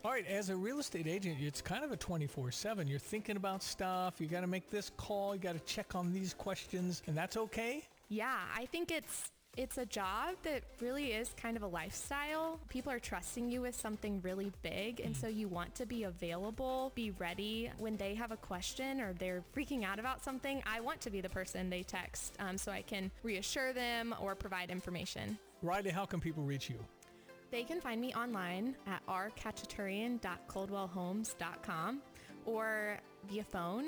All right, as a real estate agent, it's kind of a 24/7. You're thinking about stuff. You got to make this call. You got to check on these questions, and that's okay? Yeah, I think it's a job that really is kind of a lifestyle. People are trusting you with something really big, and so you want to be available, be ready when they have a question or they're freaking out about something. I want to be the person they text so I can reassure them or provide information. Riley, how can people reach you? They can find me online at rkachaturian.coldwellhomes.com or via phone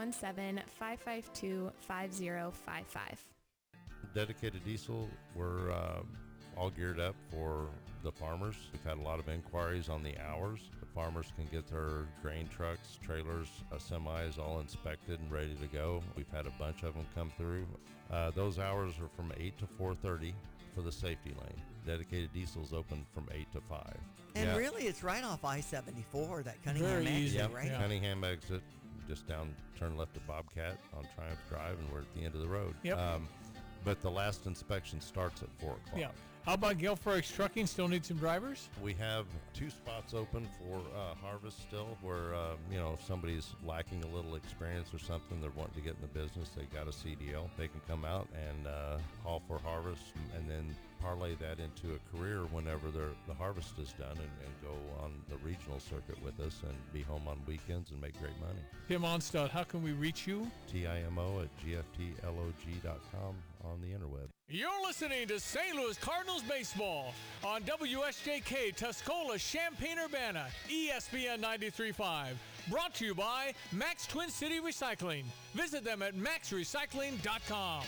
217-552-5055. Dedicated Diesel, we're all geared up for the farmers. We've had a lot of inquiries on the hours. The farmers can get their grain trucks, trailers, semis all inspected and ready to go. We've had a bunch of them come through. Those hours are from 8 to 4:30 for the safety lane. Dedicated Diesel's open from 8 to 5. And really, it's right off I-74, that Cunningham Very exit, easy, right? yeah. Cunningham exit, just down, turn left at Bobcat on Triumph Drive, and we're at the end of the road. Yep. But the last inspection starts at 4 o'clock. Yeah. How about Gale Fredericks Trucking? Still need some drivers? We have 2 spots open for harvest still where, if somebody's lacking a little experience or something, they're wanting to get in the business, they got a CDL, they can come out and haul for harvest and then parlay that into a career whenever the harvest is done and go on the regional circuit with us and be home on weekends and make great money. Tim Onstad, how can we reach you? TIMO@gftlog.com on the interweb. You're listening to St. Louis Cardinals baseball on WSJK Tuscola, Champaign-Urbana, ESPN 93.5. Brought to you by Max Twin City Recycling. Visit them at maxrecycling.com.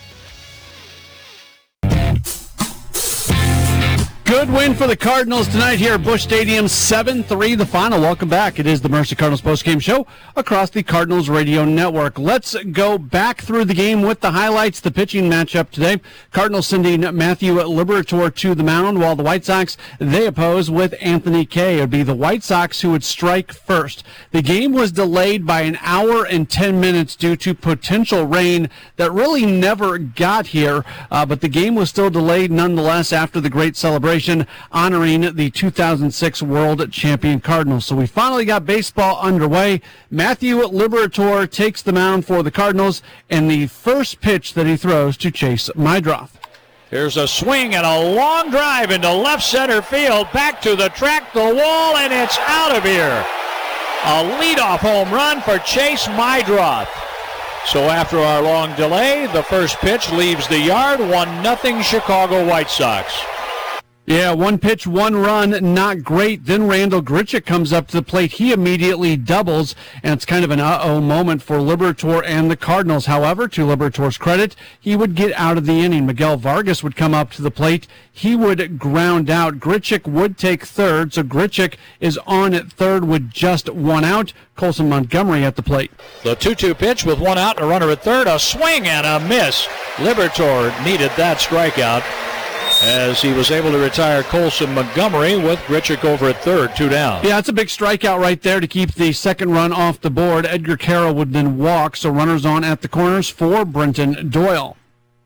Good win for the Cardinals tonight here at Busch Stadium, 7-3 the final. Welcome back. It is the Mercer Cardinals postgame show across the Cardinals radio network. Let's go back through the game with the highlights. The pitching matchup today, Cardinals sending Matthew Liberatore to the mound, while the White Sox, they oppose with Anthony Kay. It would be the White Sox who would strike first. The game was delayed by an hour and 10 minutes due to potential rain that really never got here, but the game was still delayed nonetheless after the great celebration honoring the 2006 World Champion Cardinals. So we finally got baseball underway. Matthew Liberatore takes the mound for the Cardinals, and the first pitch that he throws to Chase Meidroth. Here's a swing and a long drive into left center field, back to the track, the wall, and it's out of here. A leadoff home run for Chase Meidroth. So after our long delay, the first pitch leaves the yard, 1-0 Chicago White Sox. Yeah, one pitch, one run, not great. Then Randall Grichuk comes up to the plate. He immediately doubles, and it's kind of an uh-oh moment for Liberatore and the Cardinals. However, to Liberatore's credit, he would get out of the inning. Miguel Vargas would come up to the plate. He would ground out. Grichuk would take third, so Grichuk is on at third with just one out. Colson Montgomery at the plate. The 2-2 pitch with one out and a runner at third. A swing and a miss. Liberatore needed that strikeout, as he was able to retire Colson Montgomery with Grichuk over at third, 2 down. Yeah, it's a big strikeout right there to keep the second run off the board. Edgar Carroll would then walk, so runners on at the corners for Brenton Doyle.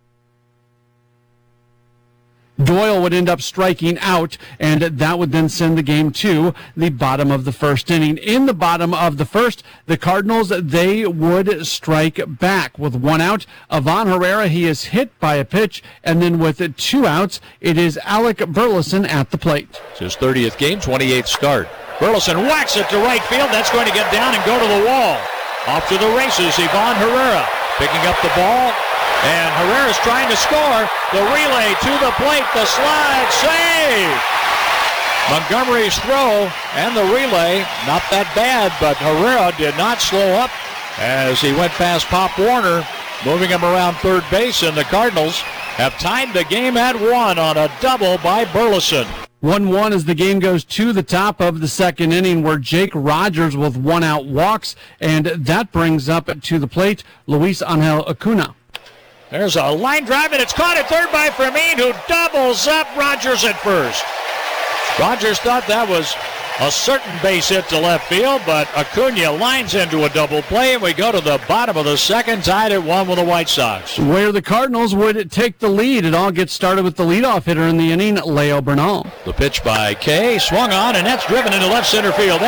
Doyle would end up striking out, and that would then send the game to the bottom of the first inning. In the bottom of the first, the Cardinals, they would strike back with one out. Ivan Herrera, he is hit by a pitch, and then with 2 outs, it is Alec Burleson at the plate. It's his 30th game, 28th start. Burleson whacks it to right field. That's going to get down and go to the wall. Off to the races, Ivan Herrera picking up the ball. And Herrera's trying to score. The relay to the plate. The slide. Save! Montgomery's throw and the relay, not that bad, but Herrera did not slow up as he went past Pop Warner, moving him around third base, and the Cardinals have tied the game at 1 on a double by Burleson. 1-1 as the game goes to the top of the second inning, where Jake Rogers with 1 out walks, and that brings up to the plate Luis Angel Acuna. There's a line drive, and it's caught at third by Fermin, who doubles up Rogers at first. Rogers thought that was a certain base hit to left field, but Acuna lines into a double play, and we go to the bottom of the second, tied at 1 with the White Sox. Where the Cardinals would take the lead. It all gets started with the leadoff hitter in the inning, Leo Bernal. The pitch by Kay, swung on, and that's driven into left center field.